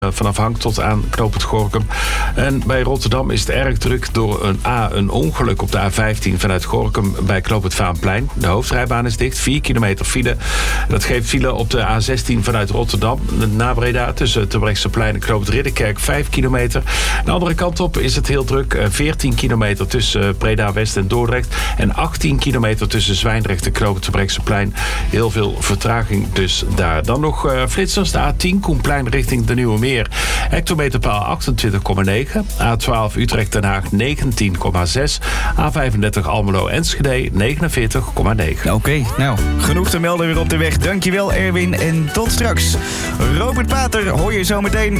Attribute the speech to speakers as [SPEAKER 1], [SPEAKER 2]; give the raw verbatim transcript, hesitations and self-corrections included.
[SPEAKER 1] vanaf Hank tot aan knooppunt Gorinchem. En bij Rotterdam is het erg druk door een A, een ongeluk op de A vijftien vanuit Gorinchem bij knooppunt Vaanplein. De hoofdrijbaan is dicht, vier kilometer file. Dat geeft file op de A zestien vanuit Rotterdam naar Breda tussen Terbrechtseplein en knooppunt Ridderkerk, vijf kilometer. De andere kant op is het heel druk, veertien kilometer tussen Breda West en Dordrecht en achttien kilometer tussen Zwijndrecht en knooppunt Terbrechtseplein. Heel veel vertraging dus daar. Dan nog uh, flitsers, de A tien Koenplein richting de Nieuwe Meer. Hectometerpaal achtentwintig komma negen. A twaalf Utrecht-Den Haag negentien komma zes. A vijfendertig Almelo-Enschede negenenveertig komma negen.
[SPEAKER 2] Oké, okay, nou, genoeg te melden weer op de weg. Dankjewel Erwin en tot straks. Robert Pater hoor je zo meteen.